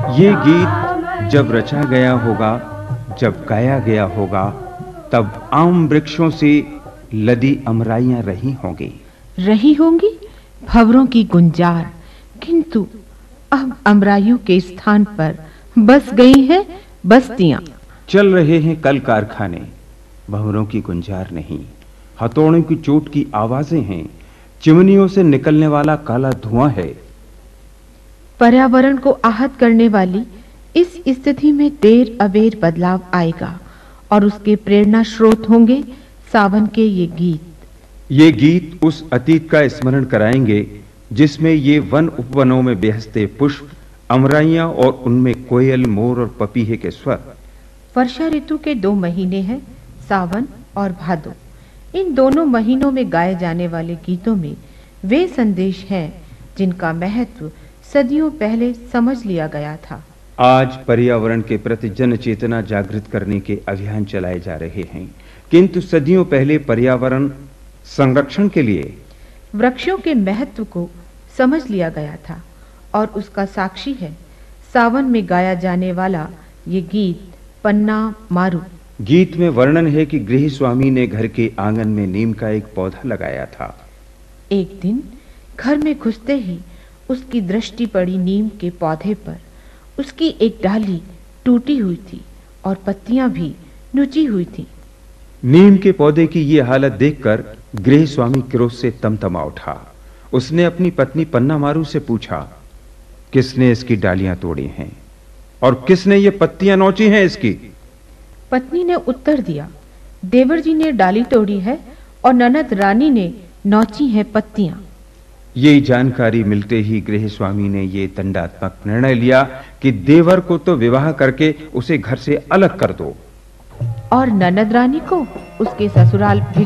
ये गीत जब रचा गया होगा, जब गाया गया होगा, तब आम वृक्षों से लदी अमराइयां रही होंगी भंवरों की गुंजार, किंतु अब अमराइयों के स्थान पर बस गई हैं बस्तियां। चल रहे हैं कल कारखाने, भंवरों की गुंजार नहीं, हथौड़ों की चोट की आवाजें हैं, चिमनियों से निकलने वाला काला धुआं है। पर्यावरण को आहत करने वाली इस स्थिति में देर अबेर बदलाव आएगा और उसके प्रेरणा स्रोत होंगे सावन के ये गीत। ये गीत उस अतीत का स्मरण कराएंगे जिसमें ये वन उपवनों में बेहसते पुष्प, अमराइयां और उनमें कोयल, मोर और पपीहे के स्वर। वर्षा ऋतु के 2 महीने हैं, सावन और भादो। इन दोनों महीनों में गाए जाने वाले गीतों में वे संदेश हैं जिनका महत्व सदियों पहले समझ लिया गया था। आज पर्यावरण के प्रति जन चेतना जागृत करने के अभियान चलाए जा रहे हैं, किंतु सदियों पहले पर्यावरण संरक्षण के लिए वृक्षों के महत्व को समझ लिया गया था और उसका साक्षी है सावन में गाया जाने वाला ये गीत पन्ना मारू। गीत में वर्णन है कि गृह स्वामी ने घर के आंगन में नीम का एक पौधा लगाया था। एक दिन घर में घुसते ही उसकी दृष्टि पड़ी नीम के पौधे पर। उसकी एक डाली टूटी हुई थी और पत्तियां भी नुची हुई थीं। नीम के पौधे की ये हालत देखकर गृह स्वामी क्रोध से तमतमा उठा। उसने अपनी पत्नी पन्ना मारू से पूछा, किसने इसकी डालियां तोड़ी हैं और किसने ये पत्तियां नोची हैं इसकी? पत्नी ने उत्तर दिया, देवर जी ने डाली तोड़ी है और ननद रानी ने नोची है पत्तियां। ये जानकारी मिलते ही गृह स्वामी ने ये दंडात्मक निर्णय लिया कि देवर को तो विवाह करके उसे घर से अलग कर दो और ननद रानी को उसके ससुराल